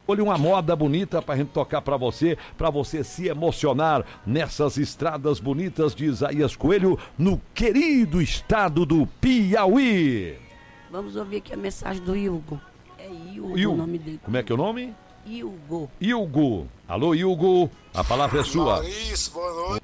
Escolha uma moda bonita pra gente tocar pra você se emocionar nessas estradas bonitas de Isaías Coelho, no querido estado do Piauí. Vamos ouvir aqui a mensagem do Ilgo. É Ilgo o nome dele. Como é que é o nome? Ilgo. Ilgo. Alô, Ilgo, a palavra é sua. Maurício, boa noite.